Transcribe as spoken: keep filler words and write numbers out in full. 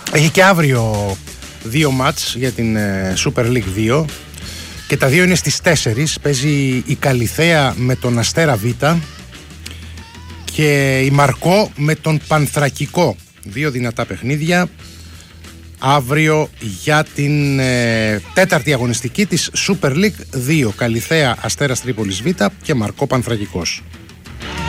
Έχει και αύριο δύο μάτς για την Super League δύο και τα δύο είναι στις τέσσερις. Παίζει η Καλιθέα με τον Αστέρα Β και η Μαρκό με τον Πανθρακικό. Δύο δυνατά παιχνίδια αύριο για την ε, τέταρτη αγωνιστική της Super League δύο. Καλιθέα Αστέρας Τρίπολης Β και Μαρκό Πανθρακικός.